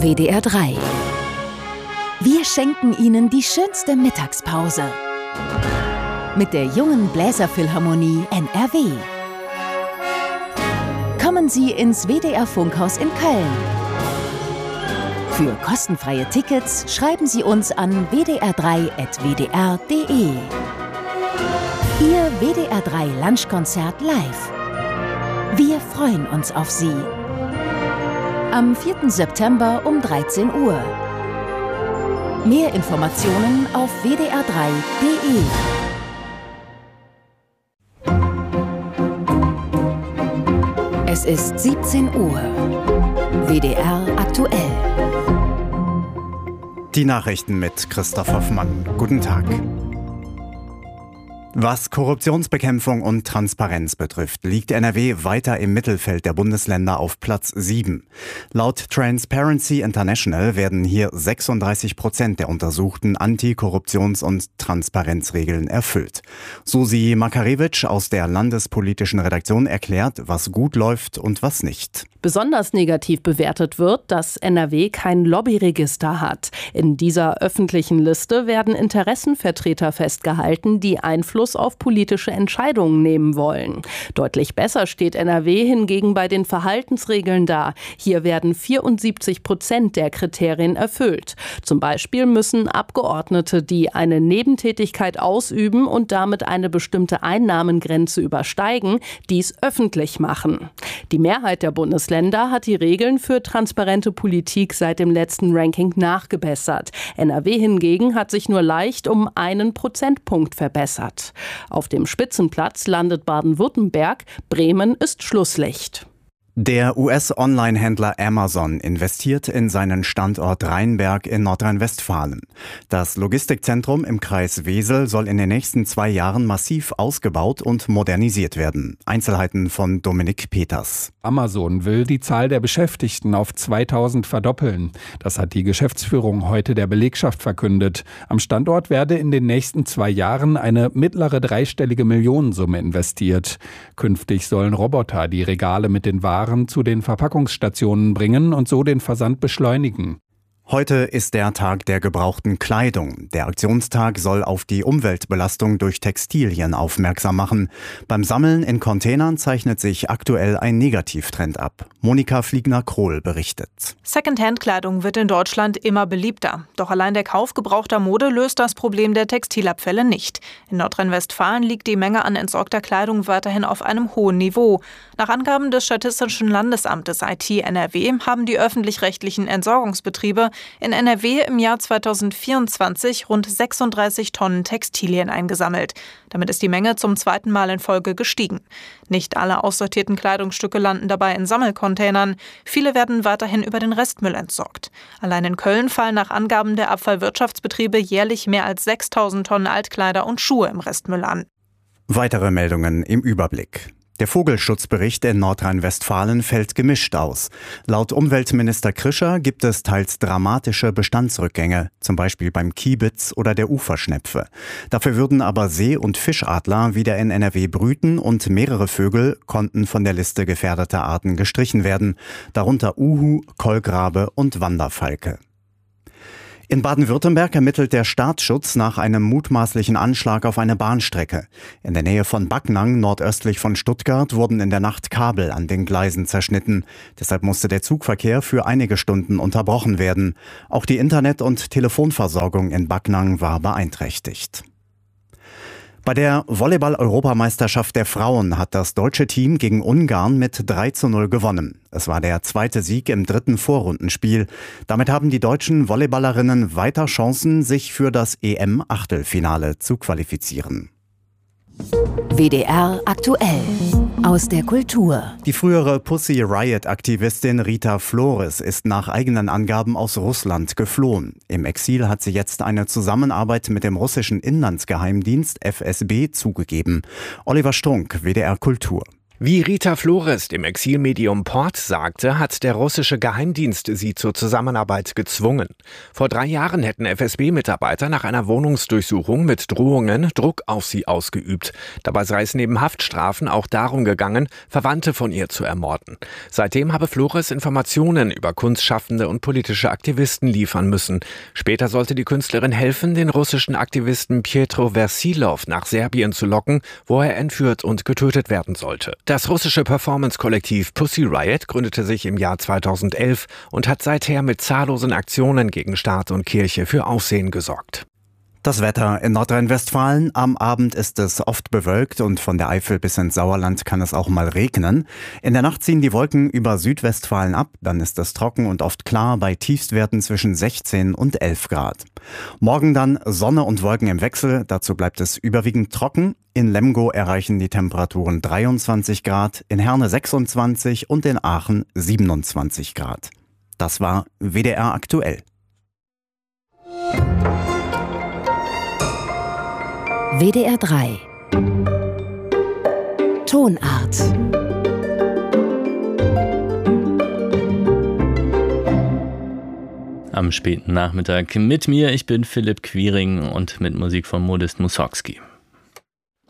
WDR 3. Wir schenken Ihnen die schönste Mittagspause. Mit der Jungen Bläserphilharmonie NRW. Kommen Sie ins WDR Funkhaus in Köln. Für kostenfreie Tickets schreiben Sie uns an wdr3@wdr.de. Ihr WDR 3 Lunchkonzert live. Wir freuen uns auf Sie. Am 4. September um 13 Uhr. Mehr Informationen auf wdr3.de. Es ist 17 Uhr. WDR aktuell. Die Nachrichten mit Christoph Hoffmann. Guten Tag. Was Korruptionsbekämpfung und Transparenz betrifft, liegt NRW weiter im Mittelfeld der Bundesländer auf Platz 7. Laut Transparency International werden hier 36% der untersuchten Antikorruptions- und Transparenzregeln erfüllt. Susi Makarewitsch aus der landespolitischen Redaktion erklärt, was gut läuft und was nicht. Besonders negativ bewertet wird, dass NRW kein Lobbyregister hat. In dieser öffentlichen Liste werden Interessenvertreter festgehalten, die Einfluss auf politische Entscheidungen nehmen wollen. Deutlich besser steht NRW hingegen bei den Verhaltensregeln da. Hier werden 74% der Kriterien erfüllt. Zum Beispiel müssen Abgeordnete, die eine Nebentätigkeit ausüben und damit eine bestimmte Einnahmengrenze übersteigen, dies öffentlich machen. Die Mehrheit der Bundesländer hat die Regeln für transparente Politik seit dem letzten Ranking nachgebessert. NRW hingegen hat sich nur leicht um 1 Prozentpunkt verbessert. Auf dem Spitzenplatz landet Baden-Württemberg. Bremen ist Schlusslicht. Der US-Online-Händler Amazon investiert in seinen Standort Rheinberg in Nordrhein-Westfalen. Das Logistikzentrum im Kreis Wesel soll in den nächsten 2 Jahren massiv ausgebaut und modernisiert werden. Einzelheiten von Dominik Peters. Amazon will die Zahl der Beschäftigten auf 2000 verdoppeln. Das hat die Geschäftsführung heute der Belegschaft verkündet. Am Standort werde in den nächsten 2 Jahren eine mittlere dreistellige Millionensumme investiert. Künftig sollen Roboter die Regale mit den Waren zu den Verpackungsstationen bringen und so den Versand beschleunigen. Heute ist der Tag der gebrauchten Kleidung. Der Aktionstag soll auf die Umweltbelastung durch Textilien aufmerksam machen. Beim Sammeln in Containern zeichnet sich aktuell ein Negativtrend ab. Monika Fliegner-Krohl berichtet. Secondhand-Kleidung wird in Deutschland immer beliebter. Doch allein der Kauf gebrauchter Mode löst das Problem der Textilabfälle nicht. In Nordrhein-Westfalen liegt die Menge an entsorgter Kleidung weiterhin auf einem hohen Niveau. Nach Angaben des Statistischen Landesamtes IT-NRW haben die öffentlich-rechtlichen Entsorgungsbetriebe in NRW im Jahr 2024 rund 36 Tonnen Textilien eingesammelt. Damit ist die Menge zum 2. Mal in Folge gestiegen. Nicht alle aussortierten Kleidungsstücke landen dabei in Sammelcontainern. Viele werden weiterhin über den Restmüll entsorgt. Allein in Köln fallen nach Angaben der Abfallwirtschaftsbetriebe jährlich mehr als 6.000 Tonnen Altkleider und Schuhe im Restmüll an. Weitere Meldungen im Überblick. Der Vogelschutzbericht in Nordrhein-Westfalen fällt gemischt aus. Laut Umweltminister Krischer gibt es teils dramatische Bestandsrückgänge, zum Beispiel beim Kiebitz oder der Uferschnepfe. Dafür würden aber See- und Fischadler wieder in NRW brüten und mehrere Vögel konnten von der Liste gefährdeter Arten gestrichen werden, darunter Uhu, Kolkrabe und Wanderfalke. In Baden-Württemberg ermittelt der Staatsschutz nach einem mutmaßlichen Anschlag auf eine Bahnstrecke. In der Nähe von Backnang, nordöstlich von Stuttgart, wurden in der Nacht Kabel an den Gleisen zerschnitten. Deshalb musste der Zugverkehr für einige Stunden unterbrochen werden. Auch die Internet- und Telefonversorgung in Backnang war beeinträchtigt. Bei der Volleyball-Europameisterschaft der Frauen hat das deutsche Team gegen Ungarn mit 3:0 gewonnen. Es war der 2. Sieg im 3. Vorrundenspiel. Damit haben die deutschen Volleyballerinnen weiter Chancen, sich für das EM-Achtelfinale zu qualifizieren. WDR aktuell. Aus der Kultur. Die frühere Pussy Riot-Aktivistin Rita Flores ist nach eigenen Angaben aus Russland geflohen. Im Exil hat sie jetzt eine Zusammenarbeit mit dem russischen Inlandsgeheimdienst FSB zugegeben. Oliver Strunk, WDR Kultur. Wie Rita Flores dem Exilmedium Port sagte, hat der russische Geheimdienst sie zur Zusammenarbeit gezwungen. Vor 3 Jahren hätten FSB-Mitarbeiter nach einer Wohnungsdurchsuchung mit Drohungen Druck auf sie ausgeübt. Dabei sei es neben Haftstrafen auch darum gegangen, Verwandte von ihr zu ermorden. Seitdem habe Flores Informationen über Kunstschaffende und politische Aktivisten liefern müssen. Später sollte die Künstlerin helfen, den russischen Aktivisten Pietro Versilov nach Serbien zu locken, wo er entführt und getötet werden sollte. Das russische Performance-Kollektiv Pussy Riot gründete sich im Jahr 2011 und hat seither mit zahllosen Aktionen gegen Staat und Kirche für Aufsehen gesorgt. Das Wetter in Nordrhein-Westfalen. Am Abend ist es oft bewölkt und von der Eifel bis ins Sauerland kann es auch mal regnen. In der Nacht ziehen die Wolken über Südwestfalen ab, dann ist es trocken und oft klar bei Tiefstwerten zwischen 16 und 11 Grad. Morgen dann Sonne und Wolken im Wechsel, dazu bleibt es überwiegend trocken. In Lemgo erreichen die Temperaturen 23 Grad, in Herne 26 und in Aachen 27 Grad. Das war WDR aktuell. WDR 3 Tonart. Am späten Nachmittag mit mir, ich bin Philipp Quiring und mit Musik von Modest Mussorgsky.